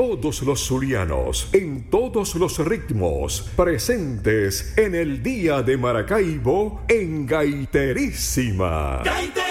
todos los zulianos, en todos los ritmos, presentes en el Día de Maracaibo en Gaiterísima. ¡Gaiterísima!